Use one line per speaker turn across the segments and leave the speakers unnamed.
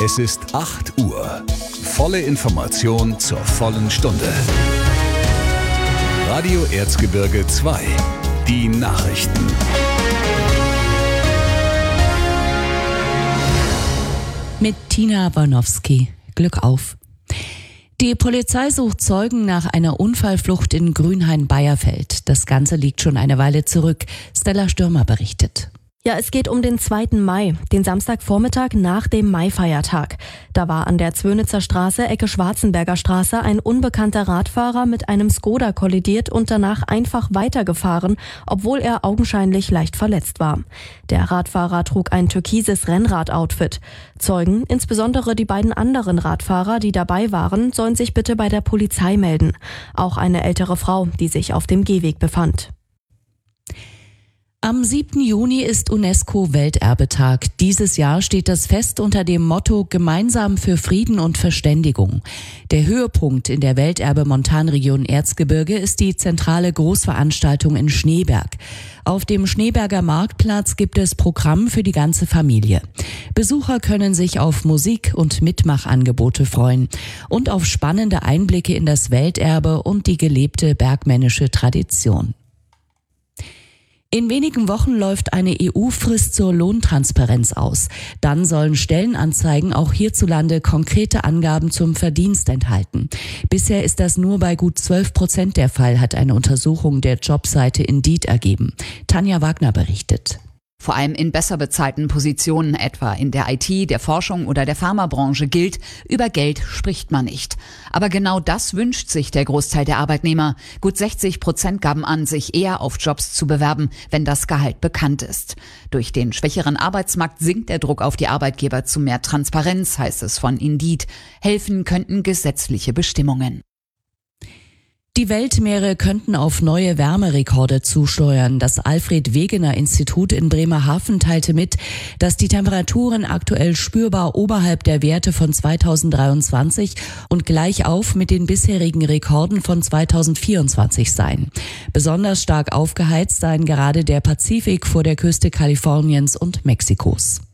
Es ist 8 Uhr. Volle Information zur vollen Stunde. Radio Erzgebirge 2. Die Nachrichten.
Mit Tina Bornowski. Glück auf. Die Polizei sucht Zeugen nach einer Unfallflucht in Grünhain-Beierfeld. Das Ganze liegt schon eine Weile zurück. Stella Stürmer berichtet.
Ja, es geht um den 2. Mai, den Samstagvormittag nach dem Maifeiertag. Da war an der Zwönitzer Straße, Ecke Schwarzenberger Straße, ein unbekannter Radfahrer mit einem Skoda kollidiert und danach einfach weitergefahren, obwohl er augenscheinlich leicht verletzt war. Der Radfahrer trug ein türkises Rennrad-Outfit. Zeugen, insbesondere die beiden anderen Radfahrer, die dabei waren, sollen sich bitte bei der Polizei melden. Auch eine ältere Frau, die sich auf dem Gehweg befand.
Am 7. Juni ist UNESCO-Welterbetag. Dieses Jahr steht das Fest unter dem Motto Gemeinsam für Frieden und Verständigung. Der Höhepunkt in der Welterbe-Montanregion Erzgebirge ist die zentrale Großveranstaltung in Schneeberg. Auf dem Schneeberger Marktplatz gibt es Programm für die ganze Familie. Besucher können sich auf Musik und Mitmachangebote freuen und auf spannende Einblicke in das Welterbe und die gelebte bergmännische Tradition. In wenigen Wochen läuft eine EU-Frist zur Lohntransparenz aus. Dann sollen Stellenanzeigen auch hierzulande konkrete Angaben zum Verdienst enthalten. Bisher ist das nur bei gut 12% der Fall, hat eine Untersuchung der Jobseite Indeed ergeben. Tanja Wagner berichtet.
Vor allem in besser bezahlten Positionen, etwa in der IT, der Forschung oder der Pharmabranche, gilt, über Geld spricht man nicht. Aber genau das wünscht sich der Großteil der Arbeitnehmer. Gut 60% gaben an, sich eher auf Jobs zu bewerben, wenn das Gehalt bekannt ist. Durch den schwächeren Arbeitsmarkt sinkt der Druck auf die Arbeitgeber zu mehr Transparenz, heißt es von Indeed. Helfen könnten gesetzliche Bestimmungen.
Die Weltmeere könnten auf neue Wärmerekorde zusteuern. Das Alfred-Wegener-Institut in Bremerhaven teilte mit, dass die Temperaturen aktuell spürbar oberhalb der Werte von 2023 und gleich auf mit den bisherigen Rekorden von 2024 seien. Besonders stark aufgeheizt seien gerade der Pazifik vor der Küste Kaliforniens und Mexikos.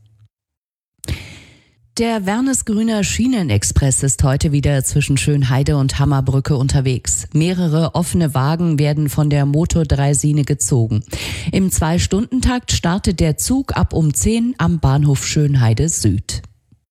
Der Wernesgrüner Schienenexpress ist heute wieder zwischen Schönheide und Hammerbrücke unterwegs. Mehrere offene Wagen werden von der Motor-Draisine gezogen. Im 2-Stunden-Takt startet der Zug ab um 10 am Bahnhof Schönheide Süd.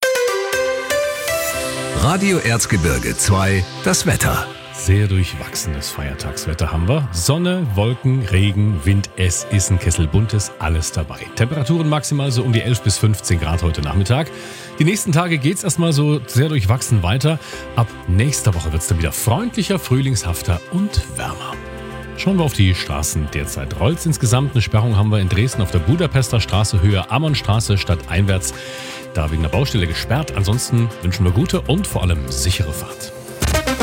Radio Erzgebirge 2, das Wetter.
Sehr durchwachsenes Feiertagswetter haben wir. Sonne, Wolken, Regen, Wind, es ist ein Kessel Buntes, alles dabei. Temperaturen maximal so um die 11 bis 15 Grad heute Nachmittag. Die nächsten Tage geht's erstmal so sehr durchwachsen weiter. Ab nächster Woche wird's dann wieder freundlicher, frühlingshafter und wärmer. Schauen wir auf die Straßen derzeit. Rollt's insgesamt. Eine Sperrung haben wir in Dresden auf der Budapester Straße, Höhe Ammonstraße, stadteinwärts. Da wegen der Baustelle gesperrt. Ansonsten wünschen wir gute und vor allem sichere Fahrt.